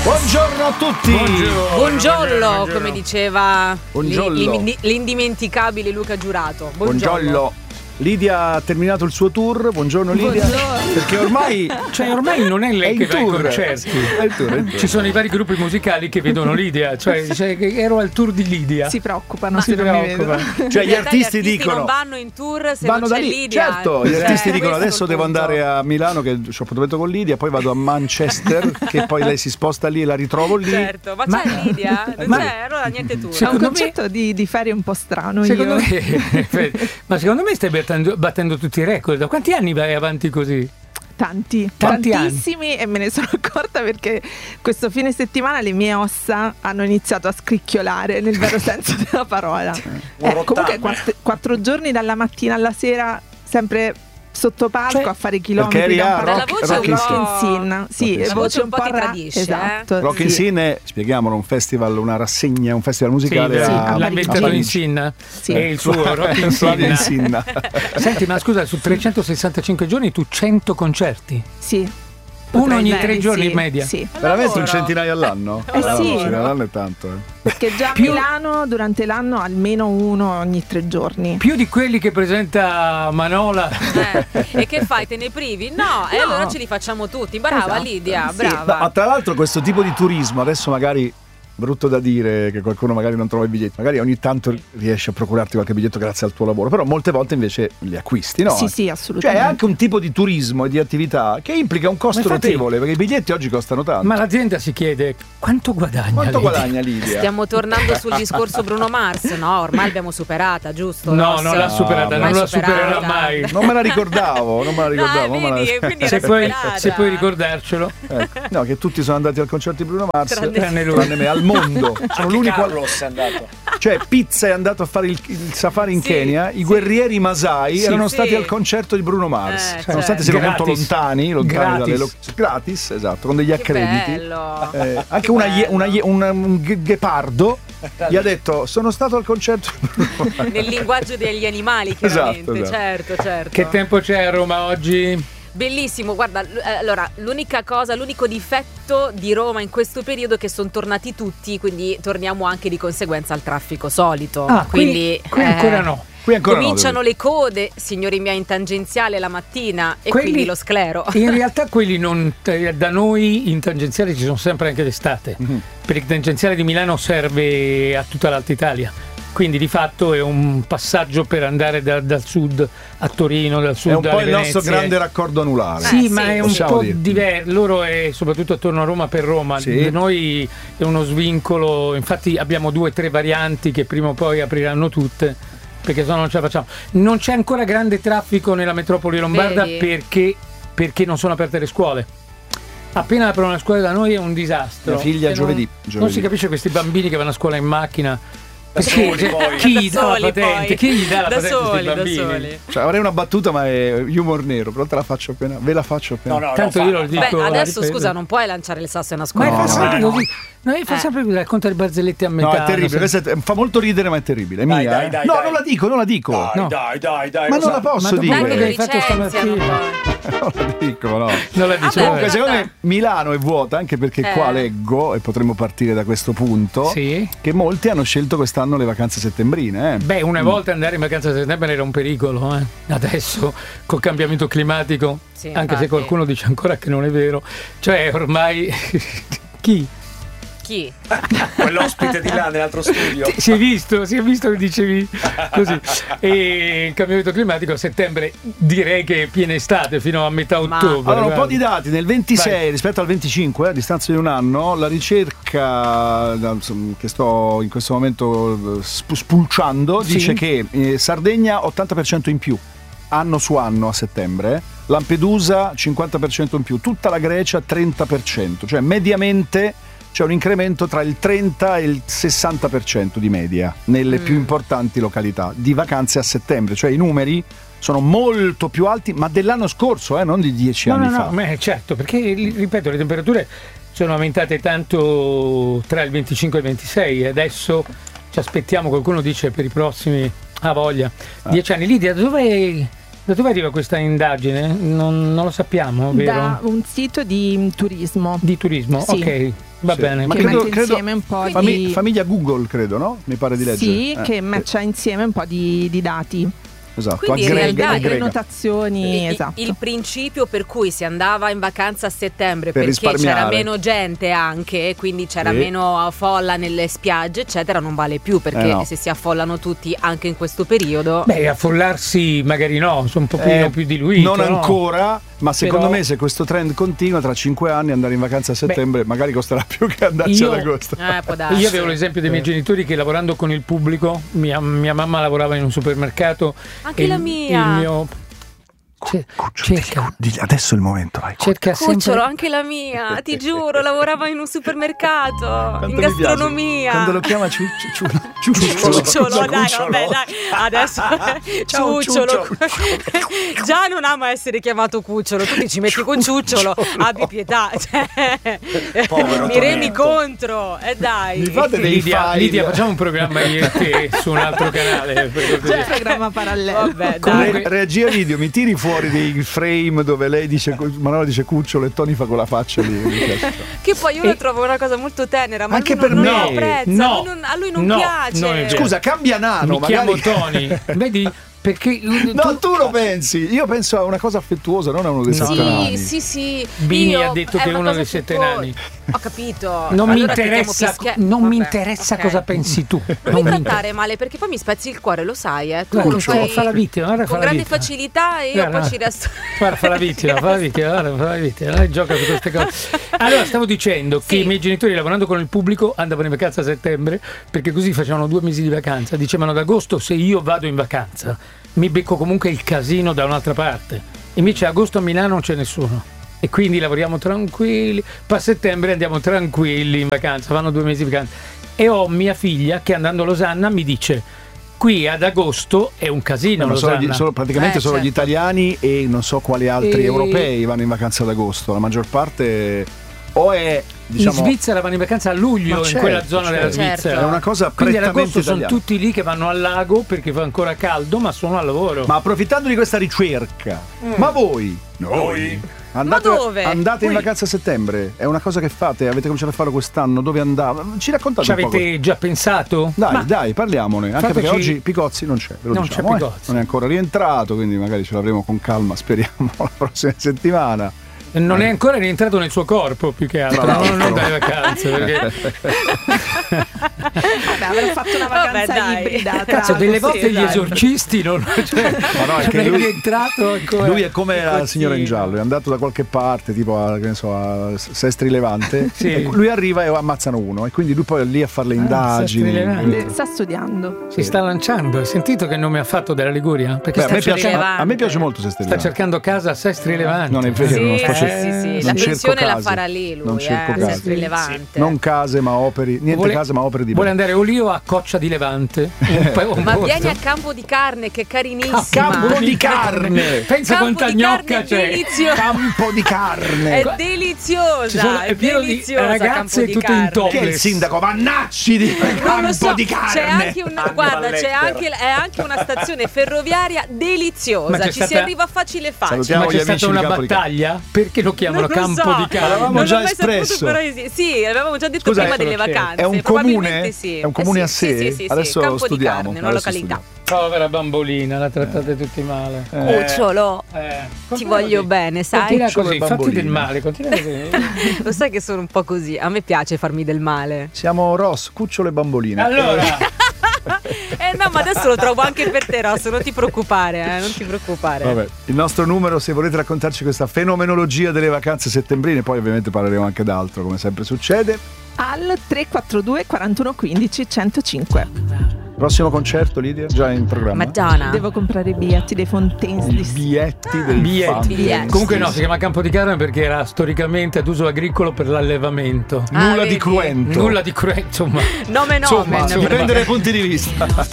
Buongiorno a tutti. Buongiorno, come diceva l'indimenticabile Luca Giurato. Buongiorno. Lidia ha terminato il suo tour. Buongiorno Lidia. Perché ormai non è lei che va ai concerti. È il tour. Ci sono i vari gruppi musicali che vedono Lidia. Cioè ero al tour di Lidia. Si preoccupano se non mi vedono. Cioè gli artisti dicono non vanno in tour se vanno non c'è da lì. Lidia. Certo, gli artisti dicono adesso devo andare a Milano che ci ho appuntamento con Lidia, poi vado a Manchester che poi lei si sposta lì e la ritrovo lì. Certo, ma c'è Lidia? Non c'è, allora niente tour. C'è un concetto di ferie un po' strano. Secondo me stai battendo tutti i record. Da quanti anni vai avanti così? Tantissimi anni. E me ne sono accorta perché questo fine settimana le mie ossa hanno iniziato a scricchiolare nel vero senso della parola. Comunque 4 giorni dalla mattina alla sera sempre sotto palco a fare chilometri. Perché eri la voce Rock un in po'... Scene. Sì, la voce un po' ti tradisce. Esatto. Rock in Scene è, spieghiamolo, un festival, una rassegna, un festival musicale. L'ha inventato in Sinna. Sì. È il suo Rock in Sinna. Senti, ma scusa, su 365 giorni tu 100 concerti? Sì. Uno ogni 3 giorni in media? Sì. Veramente un centinaio all'anno? Sì. Un centinaio all'anno è tanto. Perché già a Milano durante l'anno almeno uno ogni 3 giorni. Più di quelli che presenta Manola. E che fai? Te ne privi? No, e allora ce li facciamo tutti. Brava, esatto. Lidia, Sì. brava. No, ma tra l'altro questo tipo di turismo adesso magari brutto da dire che qualcuno magari non trova i biglietti, magari ogni tanto riesci a procurarti qualche biglietto grazie al tuo lavoro, però molte volte invece li acquisti, no? Sì, assolutamente. Cioè è anche un tipo di turismo e di attività che implica un costo notevole, perché i biglietti oggi costano tanto. Ma l'azienda si chiede quanto guadagna Lidia? Stiamo tornando sul discorso Bruno Mars, no? Ormai l'abbiamo superata, giusto? No, Ross? non l'ha superata, non la supererà mai. Non me la ricordavo. Quindi se puoi ricordarcelo. No, che tutti sono andati al concerto di Bruno Mars, tranne lui. tranne me, al mondo. Sono l'unico. Carlos è andato. Cioè Pizza è andato a fare il safari in Kenya, i guerrieri Masai erano stati al concerto di Bruno Mars, nonostante siano molto lontani dalle gratis, esatto, con degli accrediti. Anche un ghepardo gli ha detto sono stato al concerto di Bruno Mars. Nel linguaggio degli animali, chiaramente. Esatto. Certo. Che tempo c'è a Roma oggi? Bellissimo, guarda, allora l'unico difetto di Roma in questo periodo è che sono tornati tutti, quindi torniamo anche di conseguenza al traffico solito. Quindi qui ancora no. Cominciano le code, signori miei, in tangenziale la mattina e quindi lo sclero. In realtà quelli da noi in tangenziale ci sono sempre anche d'estate, perché il tangenziale di Milano serve a tutta l'Alta Italia. Quindi di fatto è un passaggio per andare dal sud a Torino, dal sud a Venezia. È un po' il nostro grande raccordo anulare. Sì, ma è un po' diverso. Loro è soprattutto attorno a Roma per Roma. Sì. Noi è uno svincolo, infatti abbiamo 2 o 3 varianti che prima o poi apriranno tutte, perché se no non ce la facciamo. Non c'è ancora grande traffico nella metropoli lombarda perché non sono aperte le scuole. Appena aprono le scuole da noi è un disastro. Mia figlia giovedì. Non si capisce questi bambini che vanno a scuola in macchina. Chi gli dà la patente? Chi gli dà la patente a questi bambini? Da soli. Cioè, avrei una battuta, ma è humor nero, però te la faccio appena. Ve la faccio appena. No, tanto io lo dico. Adesso scusa, non puoi lanciare il sasso in una scuola. Ma fa sempre così. Fa sempre così, racconta le barzellette a metà. No, è terribile. Fa molto ridere, ma è terribile. È mia. Dai. No, non la dico. Dai. Ma non la posso dire. Dai, che lo hai fatto stamattina. Non la dico, no. Non la dicevo. Comunque, secondo me Milano è vuota, anche perché qua leggo, e potremmo partire da questo punto, che molti hanno scelto quest'anno le vacanze settembrine. Beh, una volta andare in vacanza a settembre era un pericolo, Adesso col cambiamento climatico, anche se qualcuno dice ancora che non è vero, cioè ormai chi? Quell'ospite di là nell'altro studio. Si è visto che dicevi così. E il cambiamento climatico a settembre direi che è piena estate fino a metà ottobre. Allora, un po' di dati. Nel 26 rispetto al 25, a distanza di un anno, la ricerca che sto in questo momento spulciando dice che Sardegna 80% in più anno su anno a settembre, Lampedusa 50% in più, tutta la Grecia 30%, cioè mediamente c'è un incremento tra il 30 e il 60% di media nelle più importanti località di vacanze a settembre, cioè i numeri sono molto più alti, ma dell'anno scorso, non di 10 anni fa. No, certo, perché ripeto, le temperature sono aumentate tanto tra il 25 e il 26 e adesso ci aspettiamo, qualcuno dice per i prossimi, voglia, 10 anni. Lidia, da dove arriva questa indagine? Non lo sappiamo, vero? Da un sito di turismo. Di turismo, sì. Ok. Va bene. Che mette insieme un po' di... Famiglia Google, credo, no? Mi pare di leggere. Sì, che matcha insieme un po' di dati. Esatto, quindi in realtà le notazioni, esatto. Il principio per cui si andava in vacanza a settembre per perché c'era meno gente anche, quindi c'era meno folla nelle spiagge eccetera, non vale più, perché se si affollano tutti anche in questo periodo. Beh, affollarsi magari no, sono un pochino più diluito. Non ancora, ma secondo me se questo trend continua tra 5 anni andare in vacanza a settembre magari costerà più che andarci ad agosto. Io avevo l'esempio dei miei genitori che lavorando con il pubblico, mia mamma lavorava in un supermercato. Anche la mia. Il mio... cerca. Adesso è il momento, vai. Cerca Cucciolo, sempre... anche la mia, ti giuro, lavorava in un supermercato, in gastronomia. Quando lo chiama Ciucciolo, dai, vabbè, dai. Adesso Ciucciolo. Già non ama essere chiamato Cucciolo, tu ti ci metti con Ciucciolo, abbi pietà. Mi remi contro, dai. Mi fate dei Lidia, facciamo un programma io e te su un altro canale. C'è un programma parallelo. Vabbè, dai. Regia video, mi tiri fuori dei frame dove lei dice Manuela dice Cucciolo e Tony fa con la faccia lì. Che poi io lo trovo una cosa molto tenera, ma anche lui per non me lo apprezza, a lui non piace. Scusa, cambia nano, mi chiamo Tony. Vedi? Perché tu lo pensi, io penso a una cosa affettuosa, non a uno dei 7 nani. Sì. Bini ha detto che è uno dei 7 nani. Ho capito. Non mi interessa cosa pensi tu. Non mi trattare male, perché poi mi spezzi il cuore, lo sai, Tu guarda, lo fai fa la vittima, con grande facilità e io poi ci resto. Guarda, fa la vittima, lei gioca su queste cose. Allora, stavo dicendo che i miei genitori, lavorando con il pubblico, andavano in vacanza a settembre, perché così facevano 2 mesi di vacanza. Dicevano ad agosto, se io vado in vacanza mi becco comunque il casino da un'altra parte. Invece agosto a Milano non c'è nessuno e quindi lavoriamo tranquilli. Poi a settembre andiamo tranquilli in vacanza, vanno 2 mesi di vacanza. E ho mia figlia che andando a Losanna mi dice: qui ad agosto è un casino. Praticamente solo gli italiani e non so quali altri europei vanno in vacanza ad agosto. La maggior parte o è in Svizzera vanno in vacanza a luglio, in quella zona della Svizzera. È una cosa quindi ad prettamente agosto italiana. sono tutti lì che vanno al lago perché fa ancora caldo, ma sono al lavoro. Ma approfittando di questa ricerca, ma voi andate in vacanza a settembre? È una cosa che fate? Avete cominciato a farlo quest'anno? Dove andate? Ci raccontate un po'? Ci avete già pensato? Dai, parliamone. Anche perché oggi Picozzi non c'è. Non c'è Picozzi. Non è ancora rientrato, quindi magari ce l'avremo con calma, speriamo, la prossima settimana. Non è ancora rientrato nel suo corpo, più che altro, non dalle vacanze. Perché... avrò fatto una vacanza ibrida. Cazzo, delle volte gli esorcisti non è rientrato ancora. Lui è come la signora in giallo, è andato da qualche parte, tipo a Sestri Levante. Lui arriva e ammazzano uno, e quindi lui poi è lì a fare le indagini. Sta studiando. Si sta lanciando. Hai sentito che nome ha fatto della Liguria? Perché a me piace molto Sestri Levante. Sta cercando casa a Sestri Levante. Non è vero, non sto sì. La pensione la farà lì lui, non cerco case. Rilevante. Non case ma opere, case ma opere di vuole andare o lì o a Coccia di Levante. Ma vieni a Campo di Carne, che è carinissima. Campo di Carne. Pensa quanta gnocca c'è. Campo di Carne. È deliziosa. È pieno di ragazze tutte in topless. Che è il sindaco Vannacci di Campo di Carne. C'è anche una stazione ferroviaria deliziosa. Ci si arriva facile. Ma c'è stata una battaglia? Perché lo chiamano Campo di Carne? L'avevamo già espresso. Sì, l'avevamo già detto prima delle vacanze. È un comune? È un comune a sé? Sì, adesso Campo studiamo. Di Carne, una località. Povera bambolina, la trattate tutti male. Cucciolo, ti voglio bene, sai? Continua così, fatti del male, continua così. Lo sai che sono un po' così, a me piace farmi del male. Siamo Ross, Cucciolo e bambolina. Allora... no, ma adesso lo trovo anche per te, Ross, non ti preoccupare, non ti preoccupare. Vabbè, il nostro numero, se volete raccontarci questa fenomenologia delle vacanze settembrine, poi ovviamente parleremo anche d'altro, come sempre succede. Al 342 41 15 105. Prossimo concerto, Lidia? Già in programma? Madonna. Devo comprare i biglietti dei Fontaines. I biglietti dei biglietti. Comunque no, si chiama Campo di Carne perché era storicamente ad uso agricolo per l'allevamento. Nulla di cruento. Nulla di cruento, insomma. Nome. Dipende dai punti di vista.